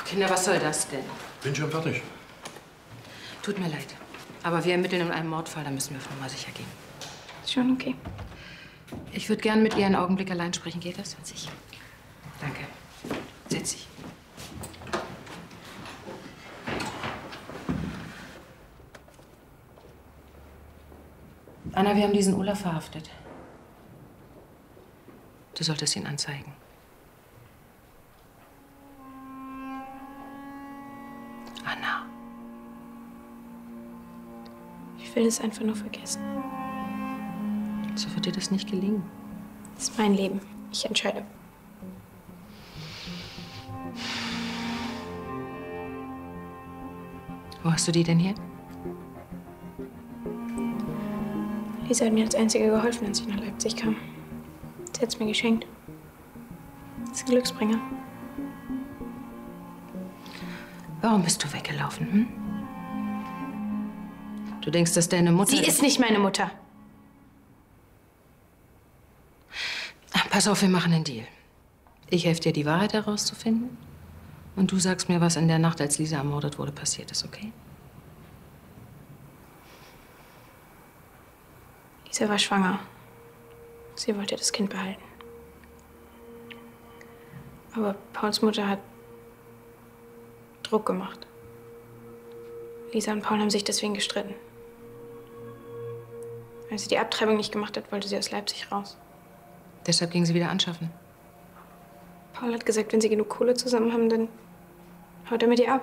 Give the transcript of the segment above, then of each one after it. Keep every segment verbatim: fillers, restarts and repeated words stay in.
Kinder, was soll das denn? Bin schon fertig. Tut mir leid. Aber wir ermitteln in einem Mordfall, da müssen wir auf Nummer sicher gehen. Ist schon okay. Ich würde gern mit ihr einen Augenblick allein sprechen. Geht das? Sicher. Danke. Setz dich. Anna, wir haben diesen Olaf verhaftet. Du solltest ihn anzeigen. Anna. Ich will es einfach nur vergessen. So wird dir das nicht gelingen. Das ist mein Leben. Ich entscheide. Wo hast du die denn hier? Lisa hat mir als Einzige geholfen, als ich nach Leipzig kam. Sie hat es mir geschenkt. Das ist ein Glücksbringer. Warum bist du weggelaufen, hm? Du denkst, dass deine Mutter... Sie ist nicht meine Mutter. Pass auf, wir machen einen Deal. Ich helfe dir, die Wahrheit herauszufinden. Und du sagst mir, was in der Nacht, als Lisa ermordet wurde, passiert ist, okay? Lisa war schwanger. Sie wollte das Kind behalten. Aber Pauls Mutter hat Druck gemacht. Lisa und Paul haben sich deswegen gestritten. Als sie die Abtreibung nicht gemacht hat, wollte sie aus Leipzig raus. Deshalb ging sie wieder anschaffen. Paul hat gesagt, wenn sie genug Kohle zusammen haben, dann haut er mit ihr ab.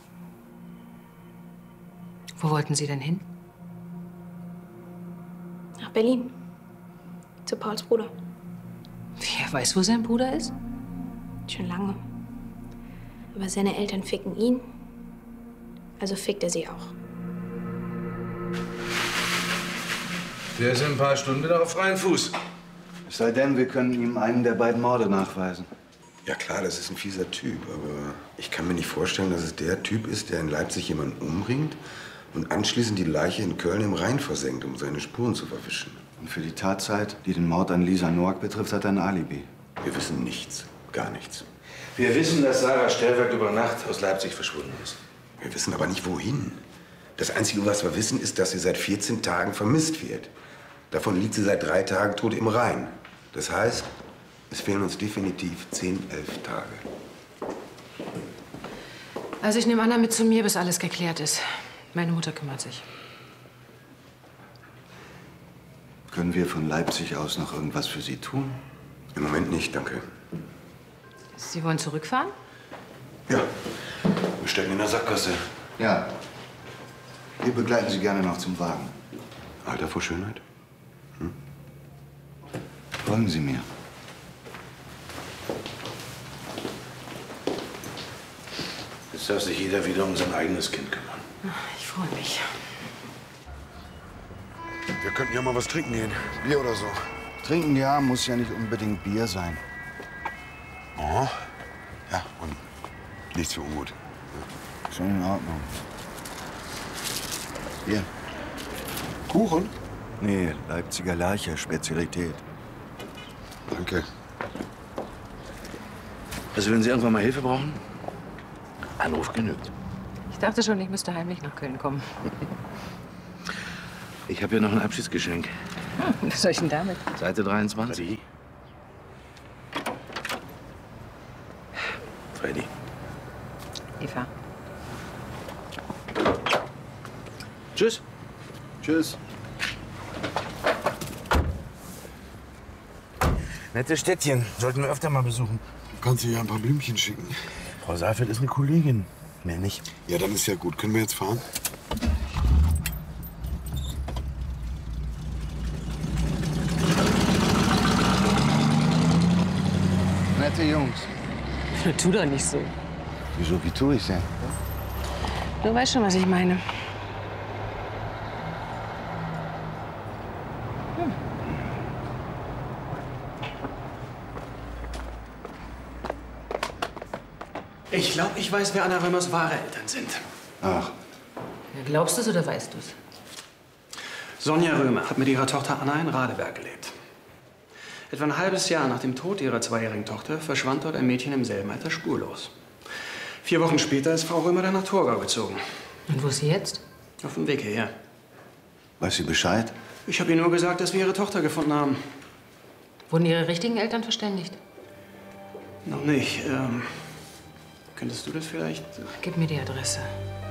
Wo wollten sie denn hin? Nach Berlin. Zu Pauls Bruder. Wer weiß, wo sein Bruder ist? Schon lange. Aber seine Eltern ficken ihn. Also fickt er sie auch. Der ist in ein paar Stunden wieder auf freien Fuß. Es sei denn, wir können ihm einen der beiden Morde nachweisen. Ja klar, das ist ein fieser Typ, aber ich kann mir nicht vorstellen, dass es der Typ ist, der in Leipzig jemanden umbringt und anschließend die Leiche in Köln im Rhein versenkt, um seine Spuren zu verwischen. Und für die Tatzeit, die den Mord an Lisa Noack betrifft, hat er ein Alibi. Wir wissen nichts, gar nichts. Wir wissen, dass Sarah Stellwerk über Nacht aus Leipzig verschwunden ist. Wir wissen aber nicht, wohin. Das Einzige, was wir wissen, ist, dass sie seit vierzehn Tagen vermisst wird. Davon liegt sie seit drei Tagen tot im Rhein. Das heißt, es fehlen uns definitiv zehn, elf Tage. Also ich nehme Anna mit zu mir, bis alles geklärt ist. Meine Mutter kümmert sich. Können wir von Leipzig aus noch irgendwas für Sie tun? Im Moment nicht, danke. Sie wollen zurückfahren? Ja, wir stecken in der Sackgasse. Ja. Wir begleiten Sie gerne noch zum Wagen. Alter vor Schönheit? Hm? Folgen Sie mir. Jetzt darf sich jeder wieder um sein eigenes Kind kümmern. Ich freue mich. Wir könnten ja mal was trinken gehen. Bier oder so. Trinken, ja, muss ja nicht unbedingt Bier sein. Oh. Ja, und nichts für ungut. Schon in Ordnung. Bier? Kuchen? Nee, Leipziger Lerche, Spezialität. Danke. Also wenn Sie irgendwann mal Hilfe brauchen, Anruf genügt. Ich dachte schon, ich müsste heimlich nach Köln kommen. Ich habe hier noch ein Abschiedsgeschenk. Hm, was soll ich denn damit? Seite dreiundzwanzig. Freddy. Eva. Tschüss. Tschüss. Nette Städtchen. Sollten wir öfter mal besuchen. Du kannst ihr ja ein paar Blümchen schicken. Frau Seifert ist eine Kollegin. Mehr nicht. Ja, dann ist ja gut. Können wir jetzt fahren? Nette Jungs. Tu doch nicht so. Wieso, wie tue ich denn? Du weißt schon, was ich meine. Hm. Ich glaube, ich weiß, wer Anna Römers wahre Eltern sind. Ach. Ja, glaubst du es oder weißt du es? Sonja Römer hat mit ihrer Tochter Anna in Radeberg gelebt. Etwa ein halbes Jahr nach dem Tod ihrer zweijährigen Tochter verschwand dort ein Mädchen im selben Alter spurlos. Vier Wochen später ist Frau Römer dann nach Torgau gezogen. Und wo ist sie jetzt? Auf dem Weg hierher. Weiß sie Bescheid? Ich habe ihr nur gesagt, dass wir ihre Tochter gefunden haben. Wurden ihre richtigen Eltern verständigt? Noch nicht. Ähm, könntest du das vielleicht? Gib mir die Adresse.